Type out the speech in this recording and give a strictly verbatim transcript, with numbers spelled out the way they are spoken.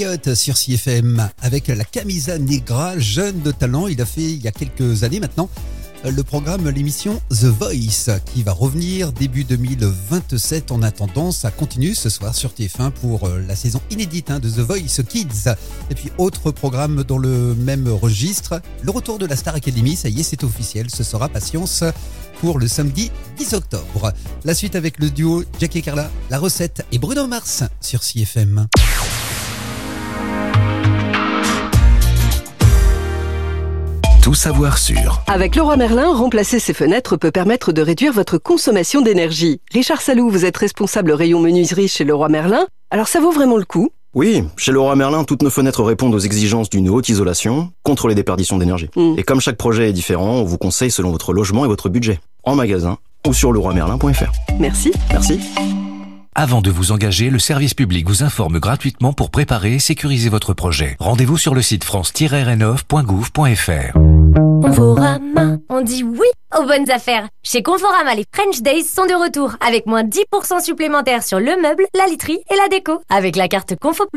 Elliott sur C F M avec la Camisa Negra, jeune de talent. Il a fait il y a quelques années maintenant le programme, l'émission The Voice qui va revenir début deux mille vingt-sept. En attendant, ça continue ce soir sur T F un pour la saison inédite hein, de The Voice Kids. Et puis autre programme dans le même registre, le retour de la Star Academy, ça y est, c'est officiel, ce sera Patience pour le samedi dix octobre. La suite avec le duo Jackie et Carla, La Recette et Bruno Mars sur C F M. Tout savoir sur. Avec Leroy Merlin, remplacer ses fenêtres peut permettre de réduire votre consommation d'énergie. Richard Salou, vous êtes responsable rayon menuiserie chez Leroy Merlin. Alors ça vaut vraiment le coup ? Oui, chez Leroy Merlin, toutes nos fenêtres répondent aux exigences d'une haute isolation contre les déperditions d'énergie. Mmh. Et comme chaque projet est différent, on vous conseille selon votre logement et votre budget. En magasin ou sur leroy merlin point f r. Merci. Merci. Avant de vous engager, le service public vous informe gratuitement pour préparer et sécuriser votre projet. Rendez-vous sur le site france tiret rénov point gouv point f r. Conforama, on dit oui aux bonnes affaires. Chez Conforama, les French Days sont de retour avec moins dix pour cent supplémentaires sur le meuble, la literie et la déco. Avec la carte Confo+,